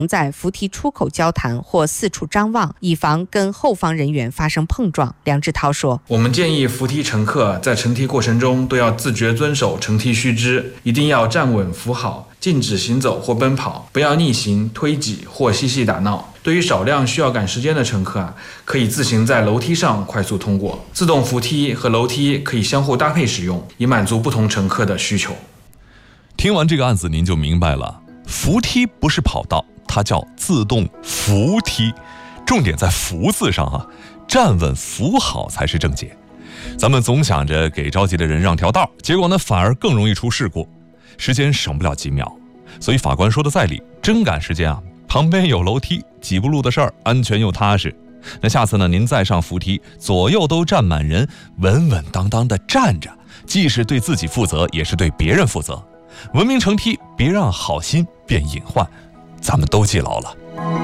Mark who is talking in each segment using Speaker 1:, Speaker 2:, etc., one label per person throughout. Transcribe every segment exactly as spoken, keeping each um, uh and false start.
Speaker 1: 在扶梯出口交谈或四处张望，以防跟后方人员发生碰撞。梁志涛说：“
Speaker 2: 我们建议扶梯乘客在乘梯过程中都要自觉遵守乘梯须知，一定要站稳扶好，禁止行走或奔跑，不要逆行、推挤或嬉戏打闹。对于少量需要赶时间的乘客啊，可以自行在楼梯上快速通过。自动扶梯和楼梯可以相互搭配使用，以满足不同乘客的需求。”
Speaker 3: 听完这个案子，您就明白了，扶梯不是跑道，它叫自动扶梯，重点在扶字上啊，站稳扶好才是正解。咱们总想着给着急的人让条道，结果呢反而更容易出事故，时间省不了几秒。所以法官说的在理，真赶时间啊，旁边有楼梯，几步路的事儿，安全又踏实。那下次呢，您再上扶梯，左右都站满人，稳稳当当的站着，既是对自己负责，也是对别人负责。文明乘梯，别让好心变隐患，咱们都记牢了。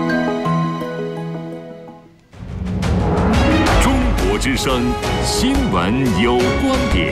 Speaker 4: 中国之声新闻有观点，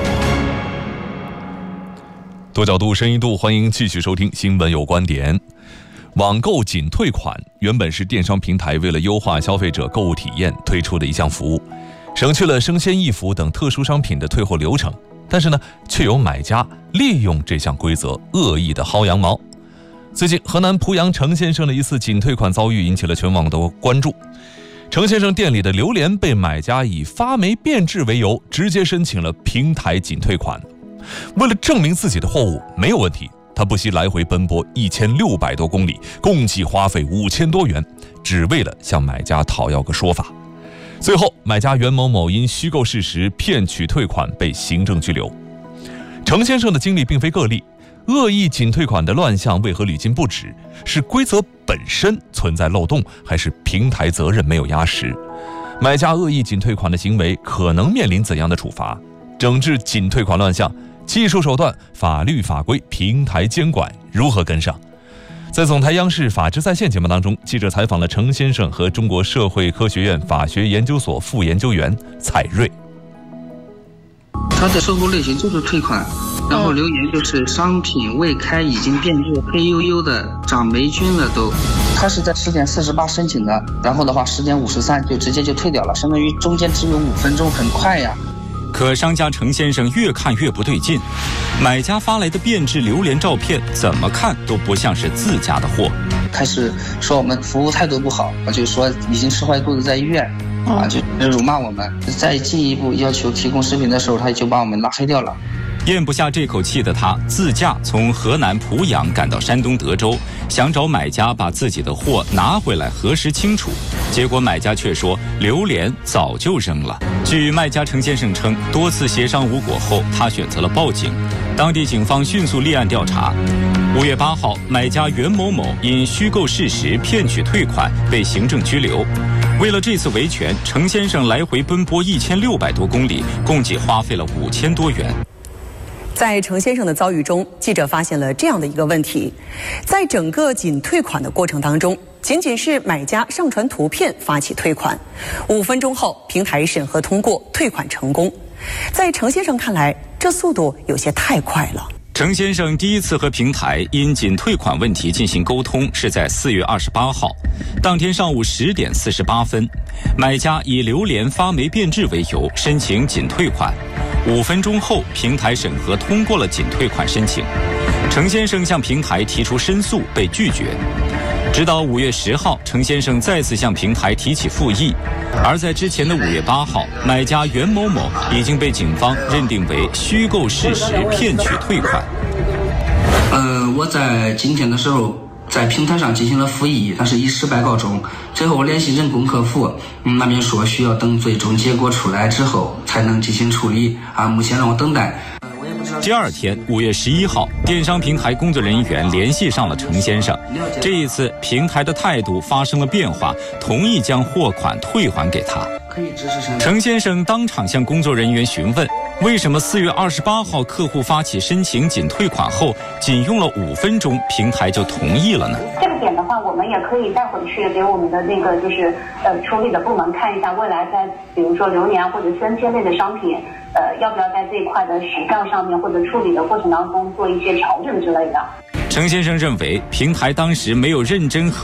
Speaker 3: 多角度、深一度，欢迎继续收听新闻有观点。网购仅退款原本是电商平台为了优化消费者购物体验推出的一项服务，省去了生鲜衣服等特殊商品的退货流程。但是呢，却有买家利用这项规则恶意的薅羊毛。最近，河南濮阳程先生的一次仅退款遭遇引起了全网的关注。程先生店里的榴莲被买家以发霉变质为由，直接申请了平台仅退款。为了证明自己的货物没有问题，他不惜来回奔波一千六百多公里，共计花费五千多元，只为了向买家讨要个说法。最后，买家袁某某因虚构事实骗取退款被行政拘留。程先生的经历并非个例，恶意仅退款的乱象为何屡禁不止？是规则本身存在漏洞，还是平台责任没有压实？买家恶意仅退款的行为可能面临怎样的处罚？整治仅退款乱象，技术手段、法律法规、平台监管如何跟上？在总台央视法治在线节目当中，记者采访了程先生和中国社会科学院法学研究所副研究员蔡瑞。
Speaker 5: 它的售后类型就是退款，然后留言就是商品未开已经变质黑黝黝的长霉菌了都。他是在十点四十八申请的，然后的话十点五十三就直接就退掉了，相当于中间只有五分钟，很快呀。
Speaker 6: 可商家程先生越看越不对劲，买家发来的变质榴莲照片怎么看都不像是自家的货。
Speaker 5: 开始说我们服务态度不好，就说已经吃坏肚子在医院啊，就辱骂我们。再进一步要求提供视频的时候，他就把我们拉黑掉了。
Speaker 6: 咽不下这口气的他，自驾从河南濮阳赶到山东德州，想找买家把自己的货拿回来核实清楚。结果买家却说榴莲早就扔了。据卖家程先生称，多次协商无果后，他选择了报警。当地警方迅速立案调查。五月八号，买家袁某某因虚构事实骗取退款被行政拘留。为了这次维权，程先生来回奔波一千六百多公里，共计花费了五千多元。
Speaker 7: 在程先生的遭遇中，记者发现了这样的一个问题：在整个仅退款的过程当中，仅仅是买家上传图片发起退款，五分钟后平台审核通过，退款成功。在程先生看来，这速度有些太快了。
Speaker 6: 程先生第一次和平台因仅退款问题进行沟通是在四月二十八号，当天上午十点四十八分，买家以榴莲发霉变质为由申请仅退款。五分钟后，平台审核通过了仅退款申请。程先生向平台提出申诉，被拒绝。直到五月十号，程先生再次向平台提起复议。而在之前的五月八号，买家袁某某已经被警方认定为虚构事实骗取退款。
Speaker 5: 呃，我在今天的时候在平台上进行了复议，但是以失败告终。最后我联系人工客服，嗯，那边说需要等最终结果出来之后才能进行处理啊，目前让我等待。
Speaker 6: 第二天，五月十一号，电商平台工作人员联系上了程先生。这一次，平台的态度发生了变化，同意将货款退还给他。程先生当场向工作人员询问，为什么四月二十八号客户发起申请仅退款后，仅用了五分钟，平台就同意了呢？
Speaker 8: 这个点的话，我们也可以带回去给我们的那个就是呃处理的部门看一下，未来在比如说榴莲或者生鲜类的商品，呃，要不要在这一块的时效上面或者处理的过程当中做一些调整之类的。
Speaker 6: 程先生认为，平台当时没有认真